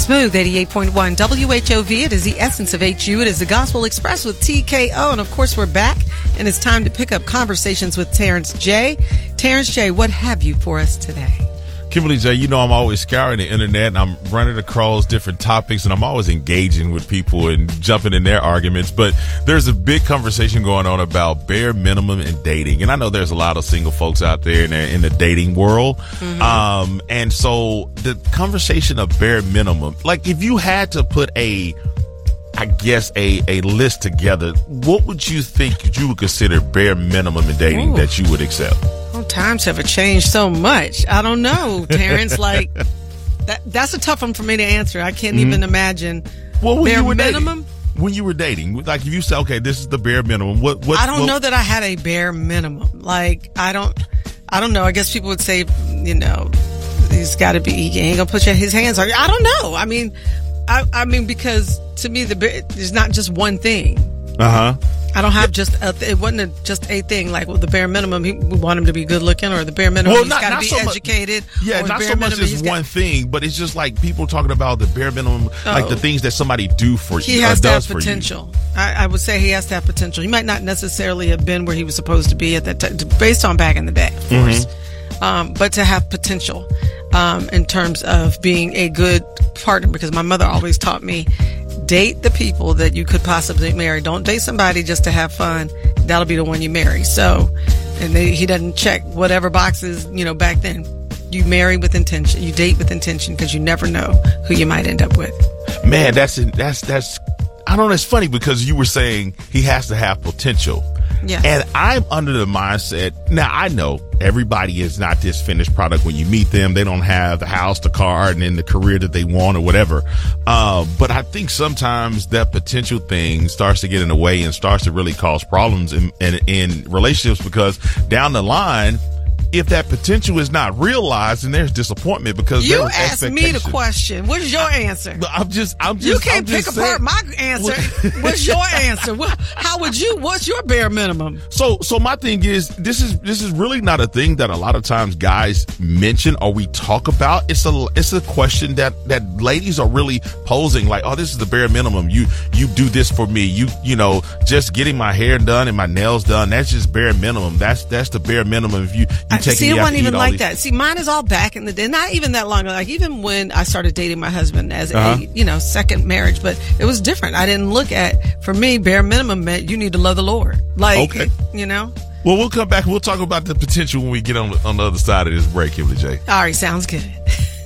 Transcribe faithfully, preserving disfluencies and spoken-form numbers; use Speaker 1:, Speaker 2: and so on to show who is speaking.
Speaker 1: Smooth eighty-eight point one W H O V. It is the essence of H U. It is the Gospel Express with T K O. And of course, we're back, and it's time to pick up conversations with Terrence J. Terrence J., what have you for us today?
Speaker 2: Kimberly J., you know I'm always scouring the internet, and I'm running across different topics, and I'm always engaging with people and jumping in their arguments. But there's a big conversation going on about bare minimum in dating. And I know there's a lot of single folks out there in the, in the dating world. Mm-hmm. Um, and so the conversation of bare minimum, like if you had to put a, I guess, a, a list together, what would you think you would consider bare minimum in dating Ooh. that you would accept?
Speaker 1: Well, times have changed so much. I don't know, Terrence. Like, that that's a tough one for me to answer. I can't mm-hmm. even imagine.
Speaker 2: Well, when
Speaker 1: bare
Speaker 2: you were
Speaker 1: minimum?
Speaker 2: Dating, when you were dating, like if you say, okay, this is the bare minimum, what, what?
Speaker 1: I don't
Speaker 2: what,
Speaker 1: know that I had a bare minimum. Like, I don't, I don't know. I guess people would say, you know, he's got to be, he ain't gonna put his hands on you. I don't know. I mean, I, I mean, because to me, the there's not just one thing.
Speaker 2: Uh huh.
Speaker 1: I don't have just a, it wasn't a, just a thing like, well, the bare minimum, he, we want him to be good looking, or the bare minimum,
Speaker 2: well,
Speaker 1: he's
Speaker 2: not,
Speaker 1: got to
Speaker 2: not
Speaker 1: be
Speaker 2: so
Speaker 1: educated.
Speaker 2: Much, yeah, not so much as one
Speaker 1: got,
Speaker 2: thing, but it's just like people talking about the bare minimum, oh, like the things that somebody do for
Speaker 1: he
Speaker 2: you.
Speaker 1: He has to
Speaker 2: does
Speaker 1: have potential. I, I would say he has to have potential. He might not necessarily have been where he was supposed to be at that time, based on back in the day, of course. Mm-hmm. Um, but to have potential um, in terms of being a good partner, because my mother always taught me, date the people that you could possibly marry. Don't date somebody just to have fun. That'll be the one you marry. So, and they, he doesn't check whatever boxes, you know, back then. You marry with intention. You date with intention, because you never know who you might end up with.
Speaker 2: Man, that's, that's, that's, I don't know. It's funny because you were saying he has to have potential.
Speaker 1: Yeah.
Speaker 2: And I'm under the mindset, now I know everybody is not this finished product when you meet them. They don't have the house, the car, and then the career that they want or whatever. Uh, but I think sometimes that potential thing starts to get in the way and starts to really cause problems in, in, in relationships, because down the line, if that potential is not realized, then there's disappointment, because
Speaker 1: you asked me the question. What is your answer?
Speaker 2: I'm just, I'm just.
Speaker 1: You can't
Speaker 2: I'm
Speaker 1: pick
Speaker 2: just
Speaker 1: apart
Speaker 2: saying.
Speaker 1: my answer. What's your answer? What, how would you? What's your bare minimum?
Speaker 2: So, so my thing is, this is this is really not a thing that a lot of times guys mention or we talk about. It's a it's a question that that ladies are really posing. Like, oh, this is the bare minimum. You you do this for me. You you know, just getting my hair done and my nails done. That's just bare minimum. That's that's the bare minimum. If you. you
Speaker 1: See, it wasn't even like that. See, mine is all back in the day. Not even that long ago. Like, even when I started dating my husband as uh-huh. a, you know, second marriage, but it was different. I didn't look at, for me, bare minimum meant you need to love the Lord. Like, okay. you know?
Speaker 2: Well, we'll come back and we'll talk about the potential when we get on, on the other side of this break, Kimberly J.
Speaker 1: All right, sounds good.